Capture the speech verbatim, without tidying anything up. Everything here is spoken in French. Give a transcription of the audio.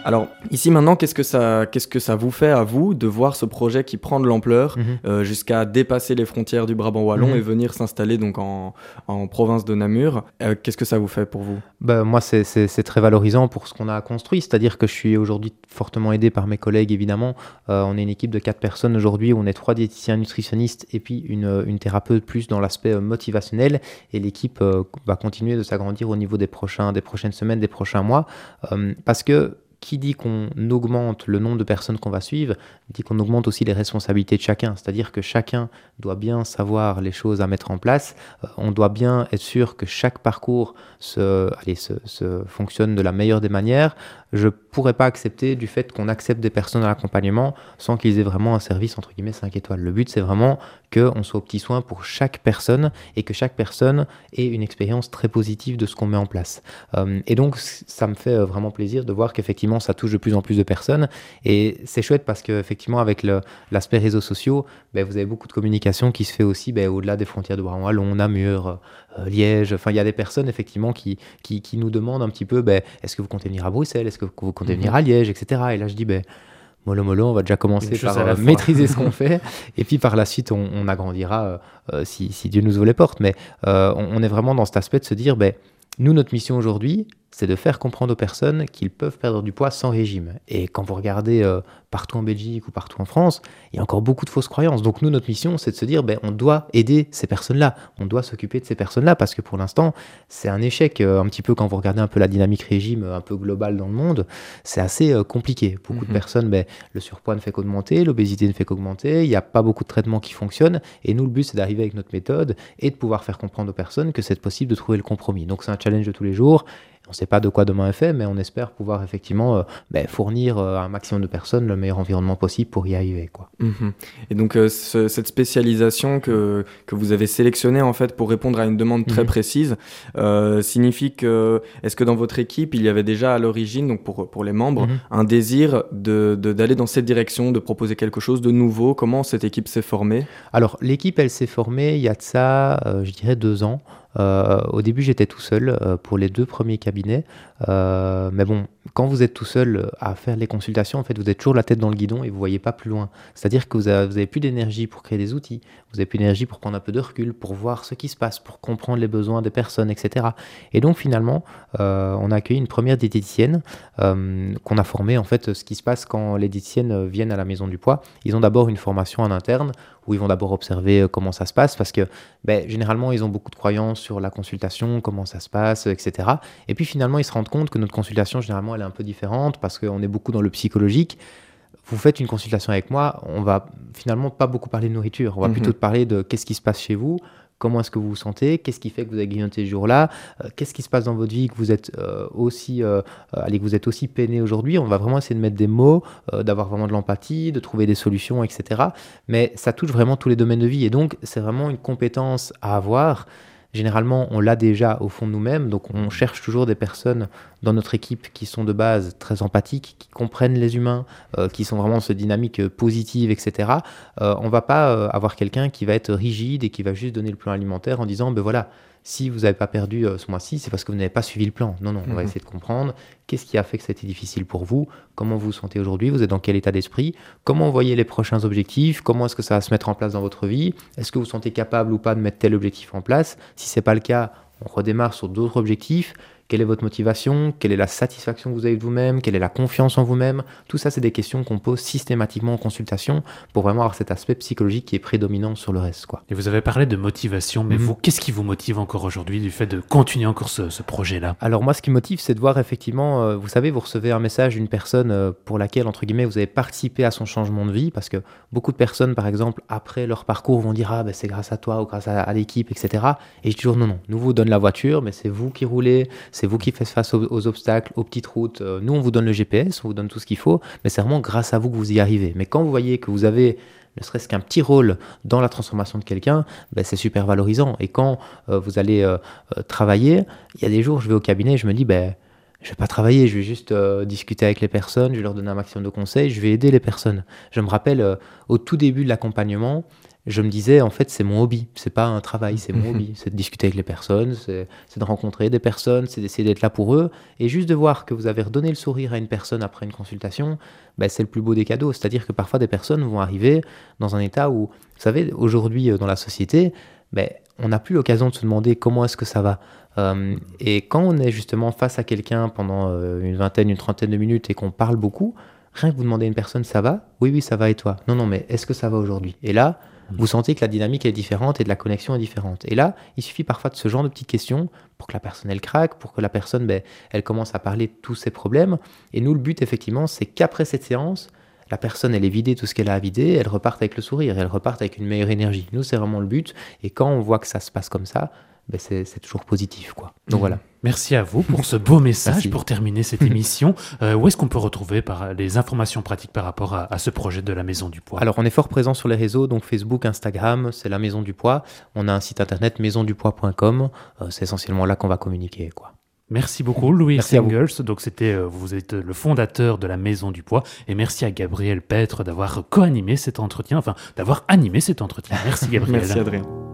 Alors, ici maintenant, qu'est-ce que ça, qu'est-ce que ça vous fait à vous de voir ce projet qui prend de l'ampleur Mhm. euh, jusqu'à dépasser les frontières du Brabant wallon Mhm. et venir s'installer donc en, en province de Namur. Euh, qu'est-ce que ça vous fait pour vous? Bah, moi, c'est, c'est, c'est très valorisant pour ce qu'on a construit, c'est-à-dire que je suis aujourd'hui fortement aidé par mes collègues, évidemment. Euh, on est une équipe de quatre personnes aujourd'hui, on est trois diététiciens nutritionnistes et puis une, une thérapeute plus dans l'aspect euh, motivationnel. Et l'équipe euh, va continuer de s'agrandir au niveau des, prochains, des prochaines semaines, des prochains mois, euh, parce que qui dit qu'on augmente le nombre de personnes qu'on va suivre, dit qu'on augmente aussi les responsabilités de chacun. C'est-à-dire que chacun doit bien savoir les choses à mettre en place. Euh, on doit bien être sûr que chaque parcours se, allez, se, se fonctionne de la meilleure des manières. Je ne pourrais pas accepter du fait qu'on accepte des personnes à l'accompagnement sans qu'ils aient vraiment un service entre guillemets cinq étoiles. Le but, c'est vraiment qu'on soit aux petits soins pour chaque personne et que chaque personne ait une expérience très positive de ce qu'on met en place. Euh, et donc, ça me fait vraiment plaisir de voir qu'effectivement, ça touche de plus en plus de personnes. Et c'est chouette parce qu'effectivement, avec le, l'aspect réseaux sociaux, ben, vous avez beaucoup de communication qui se fait aussi ben, au-delà des frontières de Brabant-Wallon, Namur, euh, Liège. Enfin, il y a des personnes effectivement qui, qui, qui nous demandent un petit peu ben, est-ce que vous comptez venir à Bruxelles, est-ce que vous comptez venir à Liège, et cetera. Et là, je dis ben, mollo mollo, on va déjà commencer par euh, maîtriser ce qu'on fait. Et puis par la suite, on, on agrandira euh, si, si Dieu nous ouvre les portes. Mais euh, on, on est vraiment dans cet aspect de se dire ben, nous, notre mission aujourd'hui, c'est de faire comprendre aux personnes qu'ils peuvent perdre du poids sans régime. Et quand vous regardez euh, partout en Belgique ou partout en France, il y a encore beaucoup de fausses croyances. Donc nous, notre mission, c'est de se dire, ben, on doit aider ces personnes-là, on doit s'occuper de ces personnes-là, parce que pour l'instant, c'est un échec. Euh, un petit peu quand vous regardez un peu la dynamique régime, un peu globale dans le monde, c'est assez euh, compliqué. Beaucoup mm-hmm. de personnes, ben, le surpoids ne fait qu'augmenter, l'obésité ne fait qu'augmenter, il n'y a pas beaucoup de traitements qui fonctionnent. Et nous, le but, c'est d'arriver avec notre méthode et de pouvoir faire comprendre aux personnes que c'est possible de trouver le compromis. Donc c'est un challenge de tous les jours. On ne sait pas de quoi demain est fait, mais on espère pouvoir effectivement euh, ben, fournir euh, à un maximum de personnes le meilleur environnement possible pour y arriver, quoi. Mmh. Et donc euh, ce, cette spécialisation que, que vous avez sélectionnée en fait pour répondre à une demande très mmh. précise euh, signifie que, est-ce que dans votre équipe il y avait déjà à l'origine, donc pour, pour les membres, mmh. un désir de, de, d'aller dans cette direction, de proposer quelque chose de nouveau? Comment cette équipe s'est formée? Alors l'équipe elle s'est formée il y a de ça, euh, je dirais deux ans. Euh, au début, j'étais tout seul euh, pour les deux premiers cabinets. Euh, mais bon, quand vous êtes tout seul à faire les consultations, en fait, vous êtes toujours la tête dans le guidon et vous ne voyez pas plus loin. C'est-à-dire que vous n'avez plus d'énergie pour créer des outils, vous n'avez plus d'énergie pour prendre un peu de recul, pour voir ce qui se passe, pour comprendre les besoins des personnes, et cetera. Et donc, finalement, euh, on a accueilli une première diététicienne euh, qu'on a formée. En fait, ce qui se passe quand les diététiciennes viennent à la Maison du Poids, ils ont d'abord une formation en interne où ils vont d'abord observer comment ça se passe parce que ben, généralement, ils ont beaucoup de croyances sur la consultation, comment ça se passe, et cetera. Et puis finalement, ils se rendent compte que notre consultation, généralement, elle est un peu différente parce qu'on est beaucoup dans le psychologique. Vous faites une consultation avec moi, on va finalement pas beaucoup parler de nourriture. On va mmh. plutôt parler de qu'est-ce qui se passe chez vous, comment est-ce que vous vous sentez, qu'est-ce qui fait que vous avez grignoté ce jour-là, euh, qu'est-ce qui se passe dans votre vie, que vous êtes euh, aussi, euh, allez, que vous êtes aussi peiné aujourd'hui. On va vraiment essayer de mettre des mots, euh, d'avoir vraiment de l'empathie, de trouver des solutions, et cetera. Mais ça touche vraiment tous les domaines de vie. Et donc, c'est vraiment une compétence à avoir. Généralement, on l'a déjà au fond de nous-mêmes, donc on cherche toujours des personnes dans notre équipe qui sont de base très empathiques, qui comprennent les humains, euh, qui sont vraiment dans cette dynamique positive, et cetera. Euh, on ne va pas euh, avoir quelqu'un qui va être rigide et qui va juste donner le plan alimentaire en disant, ben voilà, si vous n'avez pas perdu euh, ce mois-ci, c'est parce que vous n'avez pas suivi le plan. Non, non, on mmh. va essayer de comprendre qu'est-ce qui a fait que ça a été difficile pour vous, comment vous vous sentez aujourd'hui, vous êtes dans quel état d'esprit, comment vous voyez les prochains objectifs, comment est-ce que ça va se mettre en place dans votre vie, est-ce que vous vous sentez capable ou pas de mettre tel objectif en place. Si ce n'est pas le cas, on redémarre sur d'autres objectifs. Quelle est votre motivation? Quelle est la satisfaction que vous avez de vous-même? Quelle est la confiance en vous-même? Tout ça, c'est des questions qu'on pose systématiquement en consultation pour vraiment avoir cet aspect psychologique qui est prédominant sur le reste, quoi. Et vous avez parlé de motivation, mais mmh. vous, qu'est-ce qui vous motive encore aujourd'hui du fait de continuer encore ce, ce projet-là? Alors moi, ce qui me motive, c'est de voir effectivement, euh, vous savez, vous recevez un message d'une personne euh, pour laquelle, entre guillemets, vous avez participé à son changement de vie, parce que beaucoup de personnes, par exemple, après leur parcours, vont dire « Ah, ben, c'est grâce à toi ou grâce à, à l'équipe, et cetera » Et je dis toujours « Non, non, nous vous donne la voiture, mais c'est vous qui roulez, c'est vous qui faites face aux, aux obstacles, aux petites routes. Euh, nous, on vous donne le G P S, on vous donne tout ce qu'il faut, mais c'est vraiment grâce à vous que vous y arrivez. Mais quand vous voyez que vous avez ne serait-ce qu'un petit rôle dans la transformation de quelqu'un, ben c'est super valorisant. Et quand euh, vous allez euh, euh, travailler, il y a des jours, je vais au cabinet et je me dis, ben, je ne vais pas travailler, je vais juste euh, discuter avec les personnes, je vais leur donner un maximum de conseils, je vais aider les personnes. Je me rappelle, euh, au tout début de l'accompagnement, je me disais, en fait, c'est mon hobby, c'est pas un travail, c'est mon hobby. C'est de discuter avec les personnes, c'est, c'est de rencontrer des personnes, c'est d'essayer d'être là pour eux. Et juste de voir que vous avez redonné le sourire à une personne après une consultation, ben, c'est le plus beau des cadeaux. C'est-à-dire que parfois, des personnes vont arriver dans un état où, vous savez, aujourd'hui, dans la société, ben, on n'a plus l'occasion de se demander comment est-ce que ça va. Euh, et quand on est justement face à quelqu'un pendant euh, une vingtaine, une trentaine de minutes et qu'on parle beaucoup, rien que vous demandez à une personne, ça va ? Oui, oui, ça va et toi ? Non, non, mais est-ce que ça va aujourd'hui ? Et là, vous sentez que la dynamique est différente et de la connexion est différente. Et là, il suffit parfois de ce genre de petites questions pour que la personne, elle craque, pour que la personne, ben, elle commence à parler de tous ses problèmes. Et nous, le but, effectivement, c'est qu'après cette séance, la personne, elle est vidée tout ce qu'elle a à vider, elle reparte avec le sourire, elle reparte avec une meilleure énergie. Nous, c'est vraiment le but. Et quand on voit que ça se passe comme ça, ben c'est, c'est toujours positif, quoi. Donc mmh. voilà. Merci à vous pour ce beau message. Pour terminer cette émission, euh, où est-ce qu'on peut retrouver par, les informations pratiques par rapport à, à ce projet de la Maison du Poids ? Alors, on est fort présent sur les réseaux, donc Facebook, Instagram, c'est la Maison du Poids. On a un site internet maison du poids point com. Euh, c'est essentiellement là qu'on va communiquer, quoi. Merci beaucoup, Louis merci Engels. Donc, c'était, euh, vous êtes le fondateur de la Maison du Poids. Et merci à Gabriel Petre d'avoir co-animé cet entretien, enfin, d'avoir animé cet entretien. Merci, Gabriel. Merci, Adrien.